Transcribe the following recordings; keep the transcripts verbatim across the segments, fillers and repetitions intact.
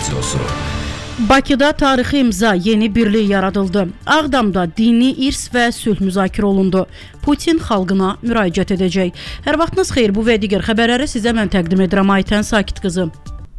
Radyosu. Bakıda tarixi imza, yeni birlik yaradıldı. Ağdamda dini irs və sülh müzakirə olundu. Putin xalqına müraciət edəcək. Hər vaxtınız xeyir, bu və digər xəbərləri sizə mən təqdim edirəm. Aytən Sakit qızı.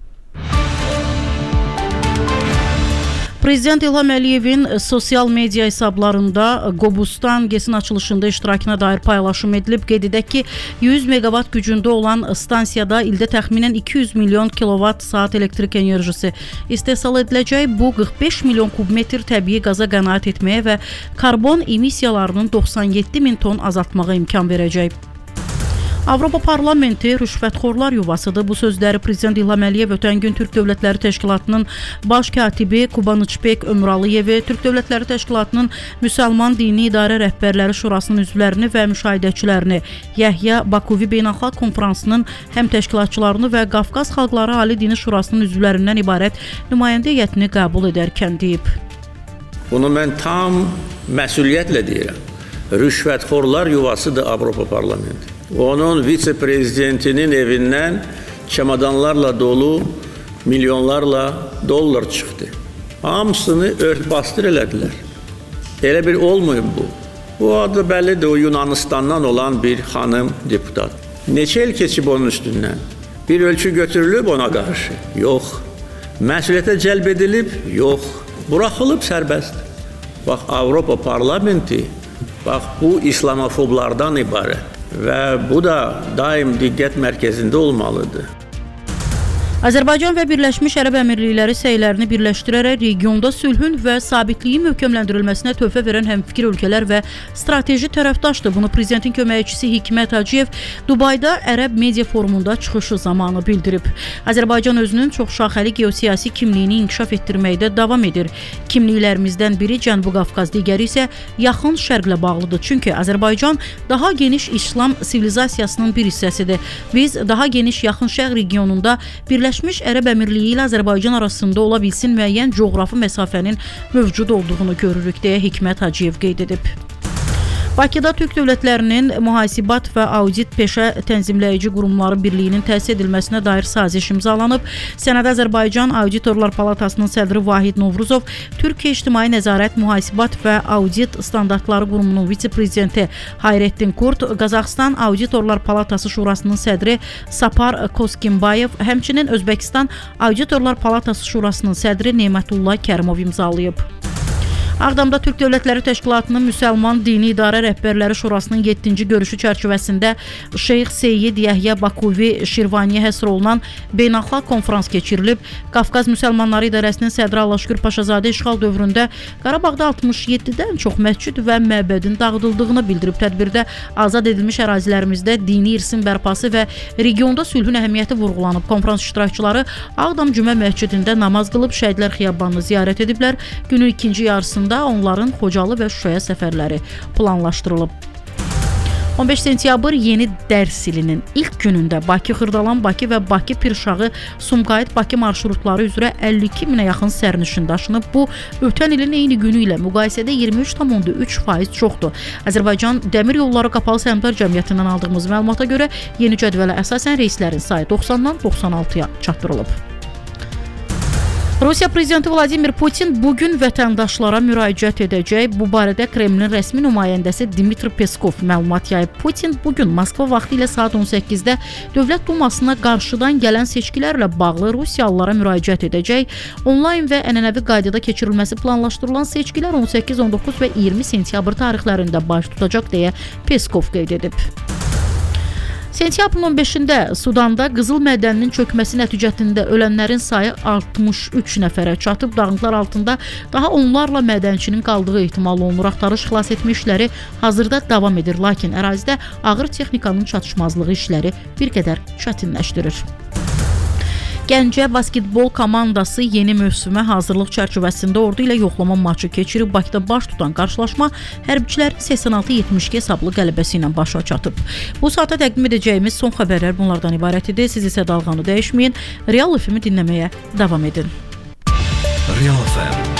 Prezident İlham Əliyevin sosial media hesablarında Qobustan GES-in açılışında iştirakına dair paylaşım edilib. Qeyd edək ki, yüz megawatt gücündə olan stansiyada ildə təxminən iki yüz milyon kilowatt saat elektrik enerjisi istehsal ediləcək. Bu qırx beş milyon kubmetr təbii qaza qənaət etməyə və karbon emissiyalarının doxsan yeddi min ton azaltmağa imkan verəcək. Avropa Parlamenti rüşvətxorlar yuvasıdır. Bu sözləri Prezident İlham Əliyev ötən gün Türk Dövlətləri Təşkilatının baş katibi Kubanıçbek Ömralıyevi, Türk Dövlətləri Təşkilatının Müsəlman Dini İdarə Rəhbərləri Şurasının üzvlərini və müşahidəçilərini, Yəhya Bakuvi Beynəlxalq Konfransının həm təşkilatçılarını və Qafqaz Xalqları Ali Dini Şurasının üzvlərindən ibarət nümayəndə heyətini qəbul edərkən deyib. Bunu mən tam məsuliyyətlə deyirəm. Rüşvətxorlar yuvasıdır Avropa Parlamenti. Onun vitse-prezidentinin evindən çamadanlarla dolu milyonlarla dollar çıxdı. Hamısını ört-bastır elədilər. Elə bir olmayıb bu. Bu adı bəllidir, o Yunanistandan olan bir xanım deputat. Neçə il keçib onun üstündən? Bir ölçü götürülüb ona qarşı? Yox. Məsuliyyətə cəlb edilib? Yox. Buraxılıb sərbəst. Bax, Avropa Parlamenti, bax, bu islamofoblardan ibarət. Və bu da daim diqqət mərkəzində olmalıdır. Azərbaycan və Birləşmiş Ərəb Əmirlikləri səylərini birləşdirərək regionda sülhün və sabitliyin möhkəmləndirilməsinə töhfə verən həmfikir ölkələr və strateji tərəfdaşdır. Bunu Prezidentin köməkçisi Hikmət Hacıyev Dubayda Ərəb Media Forumunda çıxışı zamanı bildirib. Azərbaycan özünün çoxşaxəli geosiyasi kimliyini inkişaf etdirməkdə davam edir. Kimliklərimizdən biri Cənubi Qafqaz, digəri isə Yaxın Şərqlə bağlıdır. Çünki Azərbaycan daha geniş İslam sivilizasiyasının bir hissəsidir. Biz daha geniş Yaxın Şərq regionunda birləşdirdik. Birləşmiş Ərəb Əmirliyi ilə Azərbaycan arasında ola bilsin müəyyən coğrafi məsafənin mövcud olduğunu görürük, deyə Hikmət Hacıyev qeyd edib. Bakıda Türk dövlətlərinin mühasibat və audit peşə tənzimləyici qurumları birliyinin təsis edilməsinə dair saziş imzalanıb. Sənədə Azərbaycan Auditorlar Palatasının sədri Vahid Novruzov, Türkiyə İctimai Nəzarət Mühasibat və Audit Standartları Qurumunun vitse-prezidenti Hayrettin Kurt, Qazaxıstan Auditorlar Palatası Şurasının sədri Sapar Koskimbayev, həmçinin Özbəkistan Auditorlar Palatası Şurasının sədri Nemətullah Kərimov imzalayıb. Ağdamda Türk Dövlətləri Təşkilatının Müsəlman Dini İdarə Rəhbərləri Şurasının yeddinci görüşü çərçivəsində Şeyx Seyyid Yəhya Bakuvi Şirvaniyə həsr olunan beynəlxalq konfrans keçirilib. Qafqaz Müsəlmanları İdarəsinin sədri Allahşükür Paşazadə işğal dövründə Qarabağda altmış yeddidən çox məscid və məbədin dağıdıldığını bildirib. Tədbirdə azad edilmiş ərazilərimizdə dini irsin bərpası və regionda sülhün əhəmiyyəti vurğulanıb. Konfrans iştirakçıları Ağdam Cümə məscidində namaz qılıb, Şəhidlər Xiyabanını ziyarət ediblər. Günün ikinci yarısında onların Xocalı və Şuşaya səfərləri planlaşdırılıb. on beş sentyabr yeni dərs ilinin ilk günündə Bakı Xırdalan Bakı və Bakı Pirşağı Sumqayıt Bakı marşrutları üzrə əlli iki minə yaxın sərnişin daşınıb. Bu, ötən ilin eyni günü ilə müqayisədə iyirmi üç tam üç faiz çoxdur. Azərbaycan Dəmir Yolları Qapalı Səhmdar Cəmiyyətindən aldığımız məlumata görə yeni cədvələ əsasən reyslərin sayı doxsandan doxsan altıya çatdırılıb. Rusiya Prezidenti Vladimir Putin bugün vətəndaşlara müraciət edəcək. Bu barədə Kremlin rəsmi nümayəndəsi Dmitri Peskov məlumat yayıb. Putin bugün Moskva vaxtı ilə saat on səkkizdə Dövlət Dumasına qarşıdan gələn seçkilərlə bağlı Rusiyalılara müraciət edəcək. Onlayn və ənənəvi qaydada keçirilməsi planlaşdırılan seçkilər on səkkiz, on doqquz və iyirmi sentyabr tarixlərində baş tutacaq, deyə Peskov qeyd edib. Sentyabrın on beşində Sudanda qızıl mədəninin çökməsi nəticəsində ölənlərin sayı altmış üç nəfərə çatıb. Dağıntılar altında daha onlarla mədənçinin qaldığı ehtimal olunur. Axtarış xilas etmə işləri hazırda davam edir, lakin ərazidə ağır texnikanın çatışmazlığı işləri bir qədər çətinləşdirir. Gəncə basketbol komandası yeni mövsümə hazırlıq çərçivəsində ordu ilə yoxlama maçı keçirib. Bakıda baş tutan qarşılaşma hərbiçilərin səksən altı yetmiş iki hesablı qələbəsi ilə başa çatıb. Bu saata təqdim edəcəyimiz son xəbərlər bunlardan ibarət idi. Siz isə dalğanı dəyişməyin, Real F M-i dinləməyə davam edin. Real F M